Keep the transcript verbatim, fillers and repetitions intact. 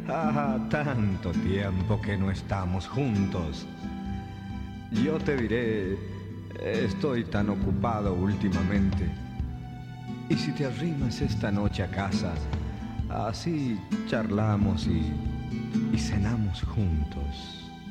Ah, tanto tiempo que no estamos juntos. Yo te diré, estoy tan ocupado últimamente. Y si te arrimas esta noche a casa, así charlamos y, y cenamos juntos.